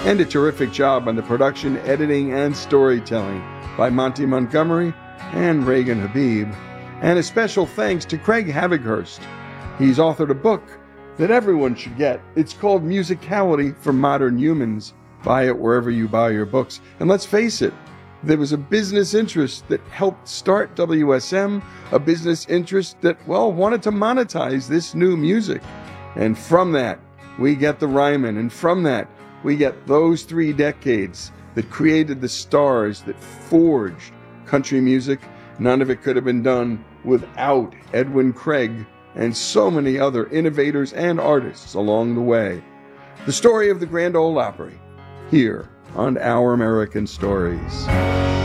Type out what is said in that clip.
and a terrific job on the production, editing, and storytelling by Monty Montgomery and Reagan Habib. And a special thanks to Craig Havighurst. He's authored a book that everyone should get. It's called Musicality for Modern Humans. Buy it wherever you buy your books. And let's face it, there was a business interest that helped start WSM, a business interest that, wanted to monetize this new music. And from that, we get the Ryman. And from that, we get those 3 decades that created the stars that forged country music. None of it could have been done without Edwin Craig and so many other innovators and artists along the way. The story of the Grand Ole Opry, here on Our American Stories.